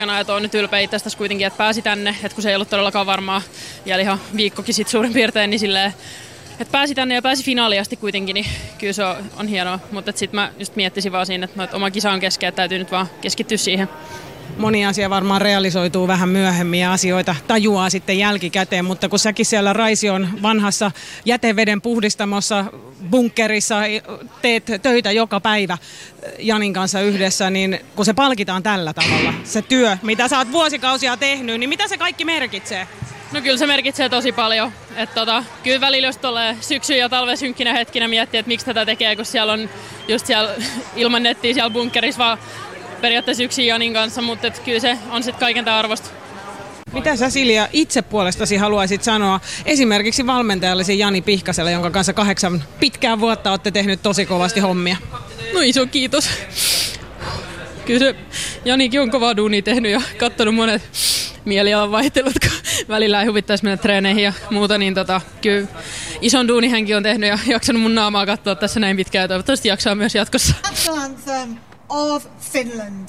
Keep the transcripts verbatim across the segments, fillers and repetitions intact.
Että on nyt ylpeä itsestäsi kuitenkin, että pääsi tänne, että kun se ei ollut todellakaan varmaa, jäljellä ihan viikkokin sitten suurin piirtein, niin silleen, että pääsi tänne ja pääsi finaaliin asti kuitenkin, niin kyllä se on, on hienoa. Mutta sitten mä just miettisin vaan siinä, että, että oma kisa on kesken, että täytyy nyt vaan keskittyä siihen. Moni asia varmaan realisoituu vähän myöhemmin ja asioita tajuaa sitten jälkikäteen, mutta kun säkin siellä Raision vanhassa jäteveden puhdistamossa bunkkerissa teet töitä joka päivä Janin kanssa yhdessä, niin kun se palkitaan tällä tavalla, se työ, mitä sä oot vuosikausia tehnyt, niin mitä se kaikki merkitsee? No kyllä se merkitsee tosi paljon. Että tota, kyllä välillä jos tulee syksy- ja talven synkkinä hetkinä miettiä, että miksi tätä tekee, kun siellä on just siellä ilman nettiä siellä bunkkerissa vaan periaatteessa yksin Janin kanssa, mutta kyllä se on sitten kaiken tämän arvosta. Mitä sä Silja itse puolestasi haluaisit sanoa esimerkiksi valmentajallesi Jani Pihkaselle, jonka kanssa kahdeksan pitkää vuotta olette tehnyt tosi kovasti hommia? No iso kiitos. Kyllä se Janikin on kovaa duunia tehnyt ja katsonut monet mielialan vaihtelut, kun välillä ei huvittaisi mennä treeneihin ja muuta, niin tota, kyllä ison duuni hänkin on tehnyt ja jaksanut mun naamaa katsoa tässä näin pitkään ja toivottavasti jaksaa myös jatkossa. Anthem of Finland.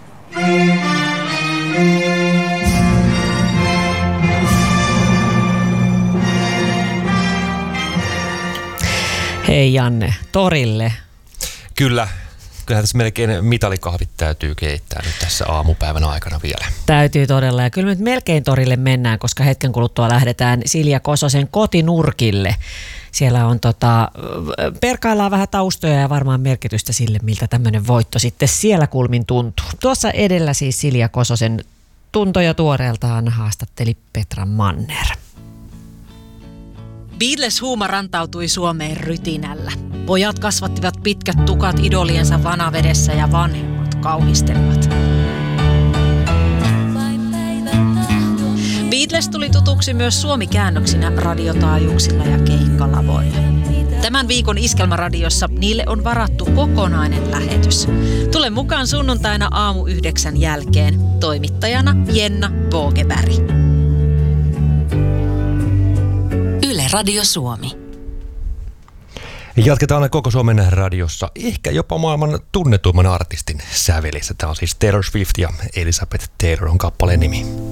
Hei Janne, torille. Kyllä. Kyllähän tässä melkein mitalikahvit täytyy keittää nyt tässä aamupäivän aikana vielä. Täytyy todella. Ja kyllä nyt melkein torille mennään, koska hetken kuluttua lähdetään Silja Kososen kotinurkille. Siellä on tota, perkaillaan vähän taustoja ja varmaan merkitystä sille, miltä tämmöinen voitto sitten siellä kulmin tuntuu. Tuossa edellä siis Silja Kososen tuntoja tuoreeltaan haastatteli Petra Manner. Beatles-huuma rantautui Suomeen rytinällä. Pojat kasvattivat pitkät tukat idoliensa vanavedessä ja vanhemmat kauhistelivat. Beatles tuli tutuksi myös suomikäännöksinä radiotaajuuksilla ja keikkalavoilla. Tämän viikon Iskelmäradiossa niille on varattu kokonainen lähetys. Tule mukaan sunnuntaina aamu yhdeksän jälkeen. Toimittajana Jenna Bogeberg. Yle Radio Suomi. Jatketaan koko Suomen radiossa, ehkä jopa maailman tunnetuimman artistin sävelissä. Tämä on siis Taylor Swift ja Elizabeth Taylor on kappaleen nimi.